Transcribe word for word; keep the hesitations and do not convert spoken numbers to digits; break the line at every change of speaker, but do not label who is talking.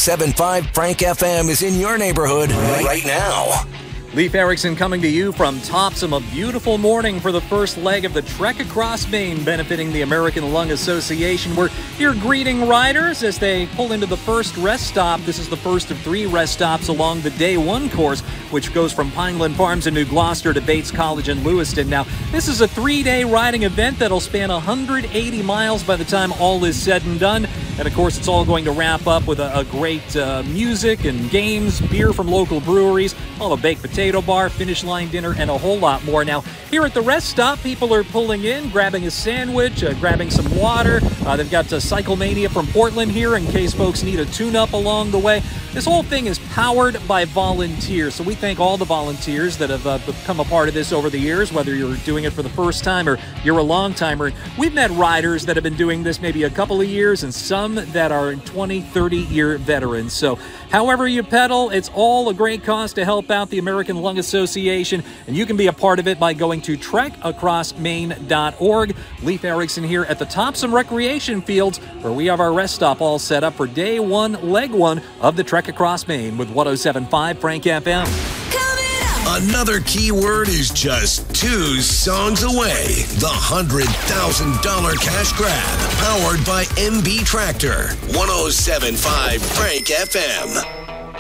seven point five Frank F M is in your neighborhood right now.
Leif Erickson coming to you from Topsom. A beautiful morning for the first leg of the Trek Across Maine, benefiting the American Lung Association. We're here greeting riders as they pull into the first rest stop. This is the first of three rest stops along the day one course, which goes from Pineland Farms in New Gloucester to Bates College in Lewiston. Now, this is a three-day riding event that'll span one hundred eighty miles by the time all is said and done. And, of course, it's all going to wrap up with a, a great uh, music and games, beer from local breweries, all a baked potato bar, finish line dinner, and a whole lot more. Now, here at the rest stop, people are pulling in, grabbing a sandwich, uh, grabbing some water. Uh, they've got uh, Cycle Mania from Portland here in case folks need a tune-up along the way. This whole thing is powered by volunteers, so we thank all the volunteers that have uh, become a part of this over the years, whether you're doing it for the first time or you're a long-timer. We've met riders that have been doing this maybe a couple of years and some that are twenty, thirty-year veterans. So however you pedal, it's all a great cause to help out the American Lung Association, and you can be a part of it by going to trek across maine dot org. Leif Erickson here at the Topsom Recreation Fields, where we have our rest stop all set up for day one, leg one of the Trek Across Maine with one oh seven point five Frank F M.
Another key word is just two songs away. The one hundred thousand dollars cash grab, powered by M B Tractor. one oh seven point five Frank F M.